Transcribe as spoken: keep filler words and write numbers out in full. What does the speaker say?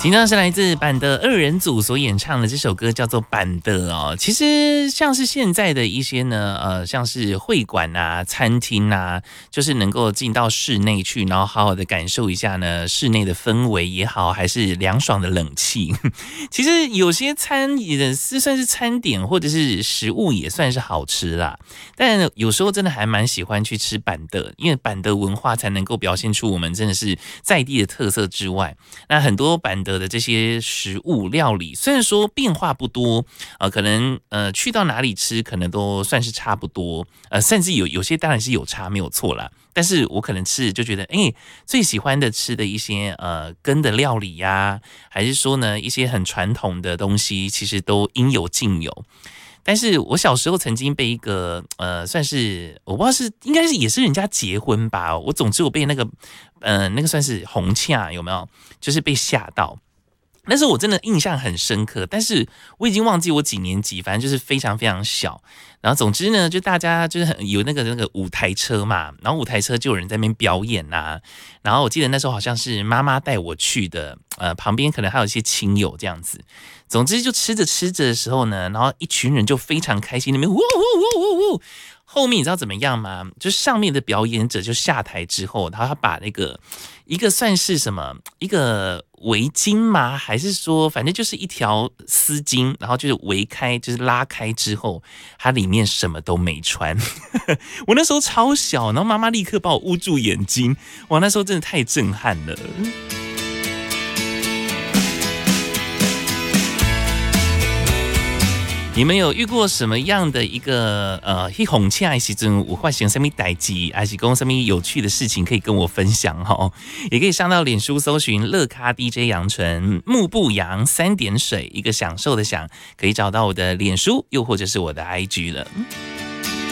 听到是来自板的二人组所演唱的这首歌叫做板的哦。其实像是现在的一些呢，呃，像是会馆啊、餐厅啊，就是能够进到室内去，然后好好的感受一下呢室内的氛围也好，还是凉爽的冷气。其实有些餐也是算是餐点或者是食物也算是好吃啦，但有时候真的还蛮喜欢去吃板的，因为板的文化才能够表现出我们真的是在地的特色之外，那很多板的的这些食物料理，虽然说变化不多，呃，可能呃去到哪里吃，可能都算是差不多，呃，甚至有有些当然是有差没有错啦。但是我可能吃就觉得，哎、欸，最喜欢的吃的一些呃羹的料理呀、啊，还是说呢一些很传统的东西，其实都应有尽有。但是我小时候曾经被一个呃，算是我不知道是应该是也是人家结婚吧，我总之我被那个呃那个算是红洽有没有，就是被吓到。那时候我真的印象很深刻，但是我已经忘记我几年级，反正就是非常非常小。然后总之呢，就大家就是很有那个那个舞台车嘛，然后舞台车就有人在那边表演啊。然后我记得那时候好像是妈妈带我去的，呃，旁边可能还有一些亲友这样子。总之就吃着吃着的时候呢，然后一群人就非常开心，那边呜呜呜呜呜。后面你知道怎么样吗？就是上面的表演者就下台之后，然后他把那个一个算是什么一个围巾吗？还是说反正就是一条丝巾，然后就是围开，就是拉开之后，它里面什么都没穿。我那时候超小，然后妈妈立刻把我捂住眼睛，哇，那时候真的太震撼了。你们有遇过什么样的一个呃，去红洽的时阵有发生什么代志，还是讲什么有趣的事情可以跟我分享哈？也可以上到脸书搜寻乐咖 D J 杨纯，木不扬三点水，一个享受的享，可以找到我的脸书，又或者是我的 I G 了。